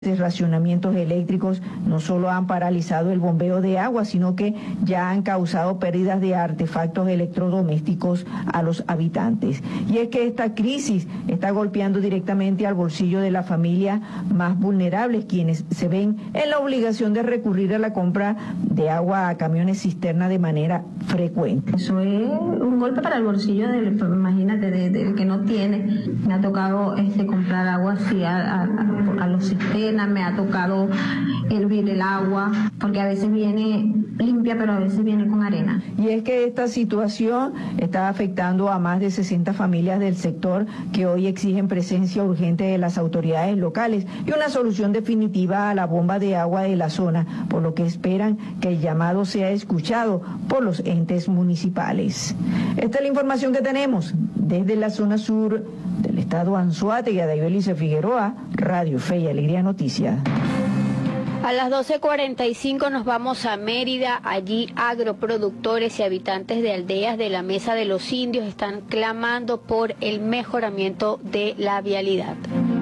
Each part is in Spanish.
Racionamientos eléctricos no solo han paralizado el bombeo de agua, sino que ya han causado pérdidas de artefactos electrodomésticos a los habitantes. Y es que esta crisis está golpeando directamente al bolsillo de la familia más vulnerables, quienes se ven en la obligación de recurrir a la compra de agua a camiones cisterna de manera frecuente. Eso es un golpe para el bolsillo imagínate, del que no tiene. Me ha tocado comprar agua así a los cisternas. Me ha tocado hervir el agua, porque a veces viene limpia, pero a veces viene con arena. Y es que esta situación está afectando a más de 60 familias del sector que hoy exigen presencia urgente de las autoridades locales y una solución definitiva a la bomba de agua de la zona, por lo que esperan que el llamado sea escuchado por los entes municipales. Esta es la información que tenemos desde la zona sur del estado Anzoátegui. Daibelice Figueroa, Radio Fe y Alegría Noticias. A las 12:45 nos vamos a Mérida. Allí agroproductores y habitantes de aldeas de la Mesa de los Indios están clamando por el mejoramiento de la vialidad.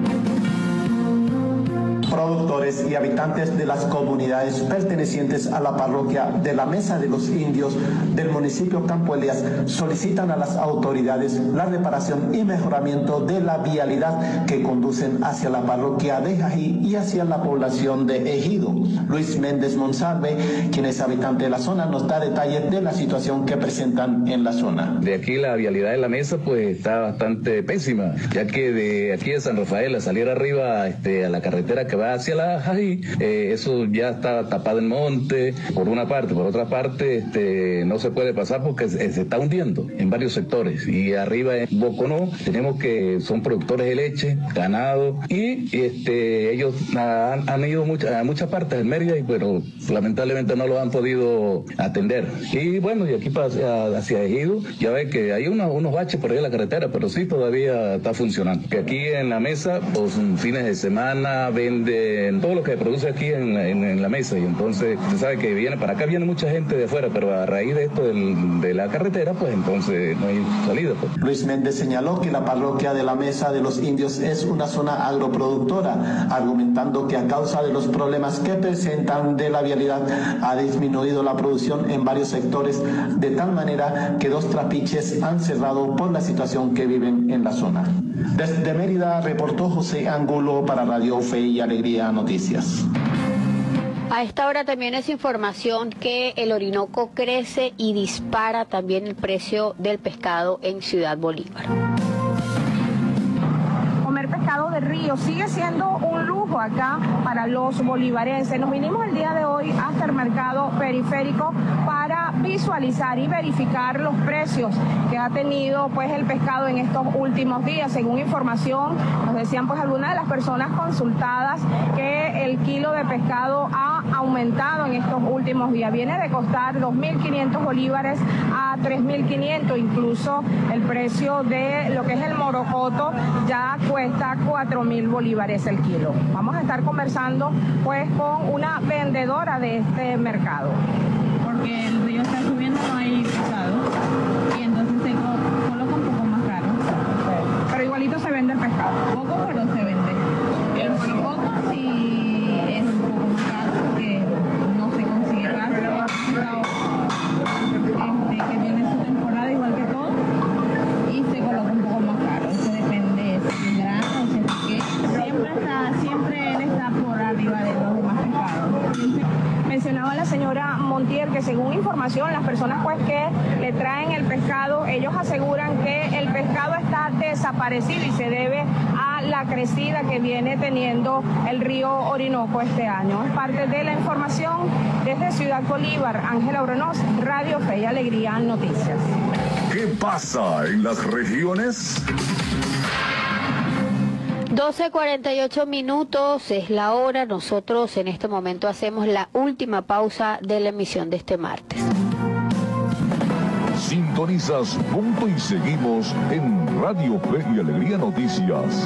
Productores y habitantes de las comunidades pertenecientes a la parroquia de la Mesa de los Indios del municipio Campo Elías solicitan a las autoridades la reparación y mejoramiento de la vialidad que conducen hacia la parroquia de Jají y hacia la población de Ejido. Luis Méndez Monsalve, quien es habitante de la zona, nos da detalles de la situación que presentan en la zona. De aquí la vialidad de la Mesa pues está bastante pésima, ya que de aquí de San Rafael a salir arriba a la carretera que va hacia la Jají, eso ya está tapado en monte, por una parte, por otra parte no se puede pasar porque se está hundiendo en varios sectores, y arriba en Boconó tenemos que son productores de leche, ganado, y ellos han ido a muchas partes de Mérida, pero lamentablemente no lo han podido atender. Y bueno, y aquí hacia Ejido, ya ve que hay unos baches por ahí en la carretera, pero sí todavía está funcionando. Que aquí en la Mesa, pues fines de semana venden todo lo que se produce aquí en la Mesa, y entonces usted sabe que viene mucha gente de afuera, pero a raíz de esto de la carretera, pues entonces no hay salida. Pues. Luis Méndez señaló que la parroquia de la Mesa de los Indios es una zona agroproductora, argumentando que a causa de los problemas que presentan de la vialidad ha disminuido la producción en varios sectores, de tal manera que 2 trapiches han cerrado por la situación que viven en la zona. Desde Mérida reportó José Angulo para Radio Fe y Alegría Noticias. A esta hora también es información que el Orinoco crece y dispara también el precio del pescado en Ciudad Bolívar. Comer pescado de río sigue siendo un lujo acá para los bolivarenses. Nos vinimos el día de hoy hasta el mercado periférico para visualizar y verificar los precios que ha tenido pues el pescado en estos últimos días. Según información, nos decían pues algunas de las personas consultadas que el kilo de pescado ha aumentado en estos últimos días. Viene de costar 2.500 bolívares a 3.500, incluso el precio de lo que es el morocoto ya cuesta 4.000 bolívares el kilo. Vamos a estar conversando pues con una vendedora de este mercado. Porque el río está subiendo, no hay pescado, y entonces se coloca un poco más caro. Pero igualito se vende el pescado. Poco, pero se vende. El poco sí es un poco más caro porque no se consigue casi. Que viene su temporada igual que todo y se coloca un poco más caro. Eso depende si es grano, si es qué. Siempre él está por arriba de los demás pescados. Mencionaba la señora Montiel que según información, las personas pues que le traen el pescado, ellos aseguran que el pescado está desaparecido y se debe a la crecida que viene teniendo el río Orinoco este año. Es parte de la información desde Ciudad Bolívar. Ángela Oronoz, Radio Fe y Alegría Noticias. ¿Qué pasa en las regiones? 12:48 es la hora. Nosotros en este momento hacemos la última pausa de la emisión de este martes. Sintonizas Punto y seguimos en Radio Fe y Alegría Noticias.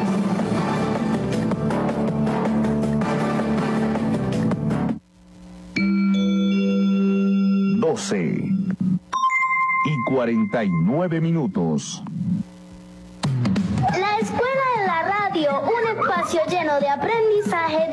y 49 minutos. La escuela de la radio Radio, un espacio lleno de aprendizaje.